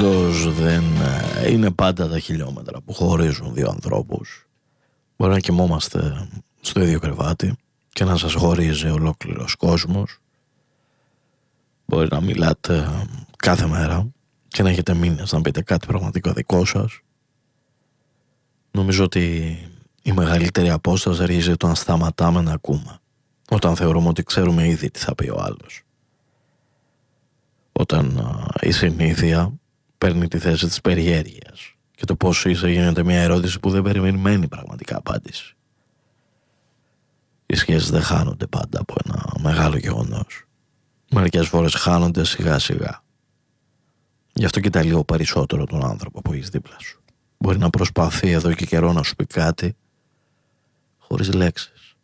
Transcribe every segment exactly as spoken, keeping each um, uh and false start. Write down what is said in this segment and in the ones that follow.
όντως δεν είναι πάντα τα χιλιόμετρα που χωρίζουν δύο ανθρώπους. Μπορεί να κοιμόμαστε στο ίδιο κρεβάτι και να σας χωρίζει ολόκληρος κόσμος. Μπορεί να μιλάτε κάθε μέρα και να έχετε μήνες να πείτε κάτι πραγματικό δικό σας. Νομίζω ότι η μεγαλύτερη απόσταση αρχίζει όταν σταματάμε να ακούμε, όταν θεωρούμε ότι ξέρουμε ήδη τι θα πει ο άλλος, όταν α, η συνήθεια παίρνει τη θέση της περιέργειας και το πώς είσαι γίνεται μια ερώτηση που δεν περιμένει πραγματικά απάντηση. Οι σχέσεις δεν χάνονται πάντα από ένα μεγάλο γεγονός. Μερικές φορές χάνονται σιγά σιγά. Γι' αυτό κοίτα λίγο περισσότερο τον άνθρωπο που έχεις δίπλα σου. Μπορεί να προσπαθεί εδώ και καιρό να σου πει κάτι χωρίς λέξεις.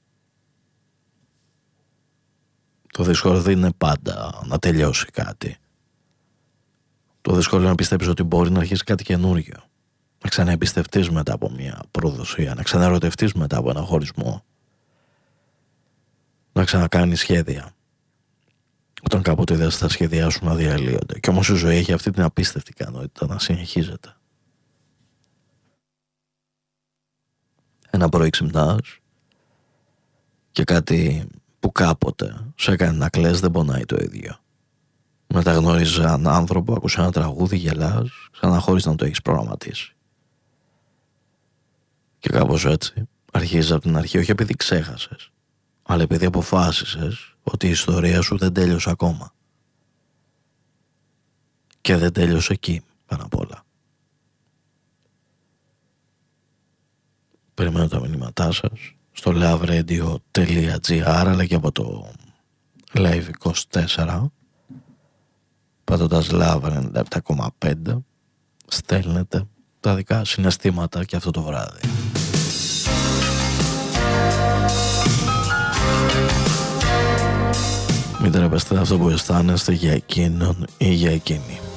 Το δύσκολο δεν είναι πάντα να τελειώσει κάτι. Το δύσκολο είναι να πιστέψεις ότι μπορεί να αρχίσει κάτι καινούργιο. Να ξαναεμπιστευτείς μετά από μια προδοσία, να ξαναρωτευτείς μετά από ένα χωρισμό. Να ξανακάνεις σχέδια. Όταν κάποτε δεν θα σχεδιάσουν να διαλύονται. Και όμως η ζωή έχει αυτή την απίστευτη ικανότητα να συνεχίζεται. Ένα πρωί ξυπνάς και κάτι που κάποτε σε έκανε να κλαις δεν πονάει το ίδιο. Μετά γνώριζες έναν άνθρωπο, ακούς ένα τραγούδι, γελάς, ξανά χωρίς να το έχεις προγραμματίσει. Και κάπως έτσι αρχίζεις από την αρχή, όχι επειδή ξέχασες, αλλά επειδή αποφάσισες ότι η ιστορία σου δεν τέλειωσε ακόμα. Και δεν τέλειωσε εκεί, πάνω απ' όλα. Περιμένω τα μηνύματά σας στο loveradio.gr αλλά και από το Live είκοσι τέσσερα, πατώντας Love ενενήντα επτά κόμμα πέντε, στέλνετε τα δικά συναισθήματα και αυτό το βράδυ. Μην τρέπεστε αυτό που αισθάνεστε για εκείνον ή για εκείνη.